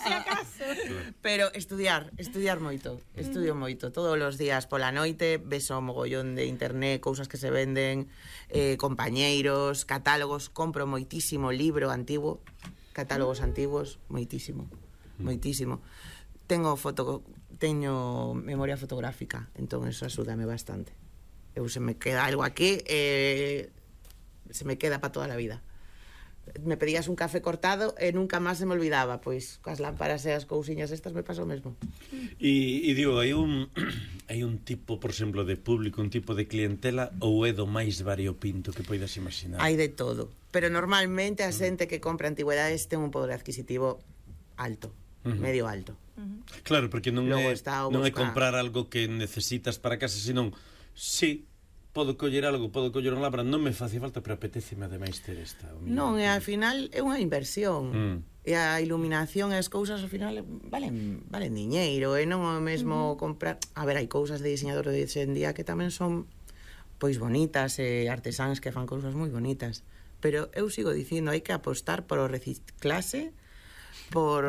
si acaso. Pero estudiar moito. Estudio moito. Todos os días pola noite ves o mogollón de internet, cousas que se venden, compañeiros, catálogos. Compro moitísimo libro antigo, catálogos antigos, moitísimo. Teño memoria fotográfica, entón eso axúdame bastante. Se me queda algo aquí, se me queda para toda a vida. Me pedías un café cortado e nunca máis se me olvidaba, pois coas lámparas e as cousiñas estas me pasa o mesmo. E digo, hai un tipo, por exemplo, de público, un tipo de clientela, ou é do máis variopinto que poidas imaginar? Hai de todo, pero normalmente a xente que compra antigüedades ten un poder adquisitivo alto, medio alto. Claro, porque non é comprar algo que necesitas para casa, senón, sí, podo coller unha lámpara, non me facía falta, pero apetéceme ademais ter esta. Non, e ao final é unha inversión. E a iluminación e as cousas ao final valen diñeiro, e non o mesmo comprar. A ver, hai cousas de diseñador de hoxe en día que tamén son pois bonitas, e artesáns que fan cousas moi bonitas, pero eu sigo dicindo, hai que apostar por o reciclase, por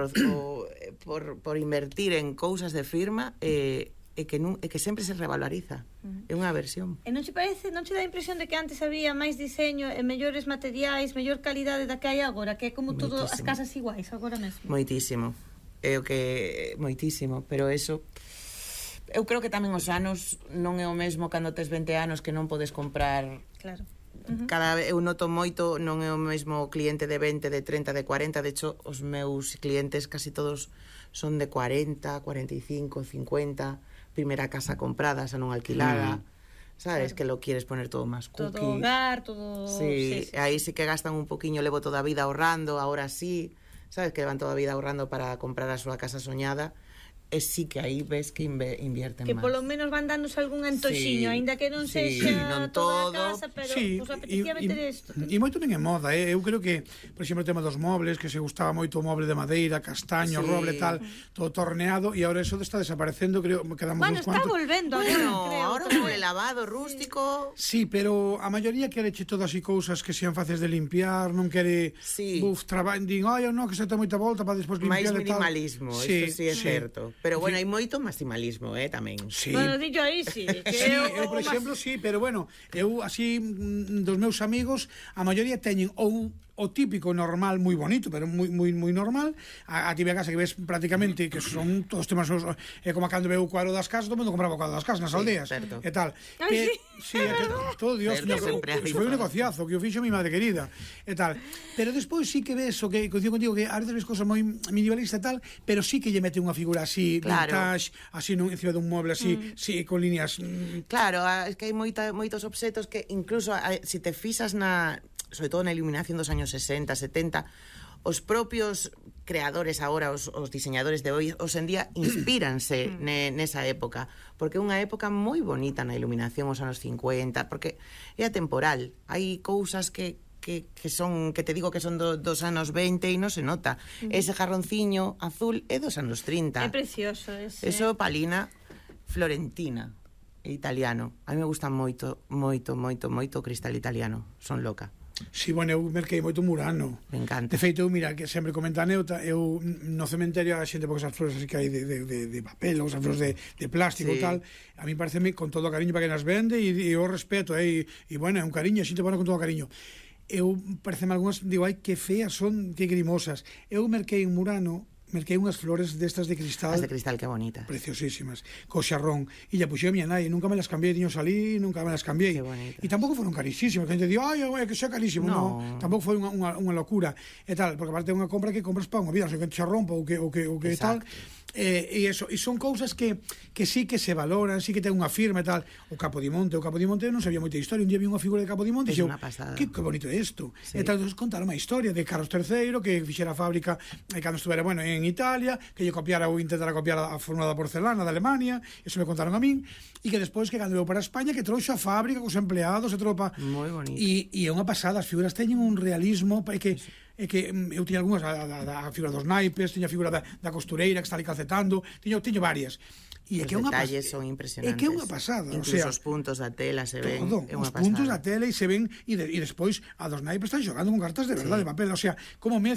invertir en cousas de firma, e que sempre se revaloriza. É unha versión. E non che parece, non che dá a impresión de que antes había máis diseño e mellores materiais, mellor calidade da que hai agora, que é como todas as casas iguais agora mesmo? Moitísimo. É o que moitísimo, pero eso eu creo que tamén os anos non é o mesmo cando tes 20 anos que non podes comprar. Claro. Cada vez eu noto moito, non é o mesmo cliente de 20, de 30, de 40, de hecho os meus clientes casi todos son de 40, 45, 50, primeira casa comprada, xa non alquilada, sabes, que lo quieres poner todo máis cookie. Todo hogar, todo... Sí, aí sí que gastan un poquinho, levo toda a vida ahorrando, ahora sí, sabes, que levan toda a vida ahorrando para comprar a súa casa soñada. E sí que aí ves que invierten máis. Que polo menos van dándose algún antoxiño, aínda que non sexa toda a casa, pero pues apetecía meter isto. E moito ben en moda, eu creo que, por exemplo, o tema dos mobles, que se gustaba moito o moble de madeira, castaño, roble, tal, todo torneado, e agora eso está desaparecendo, creo, quedamos uns cuantos. Está volvendo, creo. Ahora o lavado rústico. Sí, pero a maioría quere che todas as cousas que sean faces de limpiar, non quere din, non, que se ten moita volta para despois limpiar e tal. Mais minimalismo, isto sí é certo. Pero bueno, hai moito maximalismo, tamén. Sí. Bueno, dillo aí, sí. Eu, por exemplo, sí, pero bueno, eu así, dos meus amigos, a maioría teñen ou o típico normal moi bonito, pero moi normal, a típica casa que ves prácticamente que son todos temas, como cando veo o cuadro das casas, todo mundo compraba o cuadro das casas nas aldeas e tal. Todo Dios, foi un negociazo que o fixo mi madre querida e tal. Pero despois sí que ves o que coincido contigo, que a veces ves cosas moi minimalista e tal, pero sí que lle mete unha figura así vintage, así encima dun mueble así, con líneas. Claro, es que hai moitos obxetos que incluso se te fixas sobre todo na iluminación dos años 60, 70, os propios creadores agora, os diseñadores de hoy en día inspíranse nesa época, porque é unha época moi bonita na iluminación, os anos 50, porque é atemporal, hai cousas que son, que te digo que son dos anos 20 e non se nota. Ese jarronciño azul é dos anos 30. É precioso ese. Eso palina florentina, italiano. A mí me gusta moito o cristal italiano, son loca. Si, bueno, eu merquei moito Murano. Me encanta. De feito, mira, que sempre comenta a Neuta, eu no cementerio a xente porque esas flores así que hai de papel, ou esas flores de plástico e tal, a mí pareceme con todo o cariño para que nas vende e o respeto, e bueno, é un cariño, a xente bueno con todo o cariño. Eu pareceme algunhas, digo, ai, que feas son, que grimosas. Eu merquei en Murano, merquei unhas flores destas de cristal. As de cristal, que bonitas. Preciosísimas, co xarrón. E lle puxei a miña nai, nunca me las cambiei, tiños ali, nunca me las cambiei. E tampouco foron carísimas, que a xente di, ai, que xa carísimo. No, tampouco foi unha locura. E tal, porque aparte é unha compra que compras para unha vida, non sei que xa rompa ou que tal. E son cousas que sí que se valoran, sí que ten unha firma e tal. O Capodimonte non sabía moita historia. Un día vi unha figura de Capodimonte e dixo, que bonito é isto. E tal, contaron unha historia de Carlos III, que fixera a fábrica cando estuvera, bueno, en Italia, que lle copiara ou intentara copiar a fórmula da porcelana de Alemania, eso me contaron a min, e que despois que cando veu para España que trouxo a fábrica cos empleados e tropa. Moi bonito. E é unha pasada, as figuras teñen un realismo que eu tiña algunhas, a figura dos naipes, tiña a figura da costureira que está ali calcetando, tiño varias. E os detalles son impresionantes. É que é unha pasada. Incluso os puntos da tela se ven. Os puntos da tela e se ven, e despois a dos naipes están xogando con cartas de verdade, de papel, o sea, como